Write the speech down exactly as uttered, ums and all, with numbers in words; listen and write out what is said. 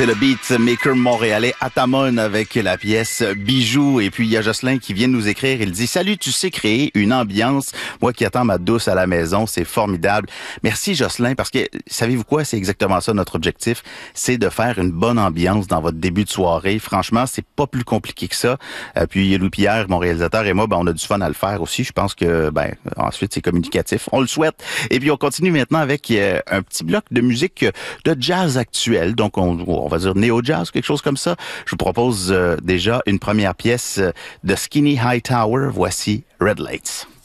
C'est le beatmaker montréalais Atamon avec la pièce Bijoux. Et puis, il y a Jocelyn qui vient de nous écrire. Il dit « Salut, tu sais créer une ambiance. Moi qui attends ma douce à la maison, c'est formidable. » Merci Jocelyn, parce que savez-vous quoi? C'est exactement ça notre objectif. C'est de faire une bonne ambiance dans votre début de soirée. Franchement, c'est pas plus compliqué que ça. Euh, puis Louis-Pierre, mon réalisateur, et moi, ben, on a du fun à le faire aussi. Je pense que, ben, ensuite, c'est communicatif. On le souhaite. Et puis, on continue maintenant avec euh, un petit bloc de musique de jazz actuel. Donc, on, on va dire néo-jazz, quelque chose comme ça. Je vous propose euh, déjà une première pièce de Skinny Hightower. Voici Red Lights.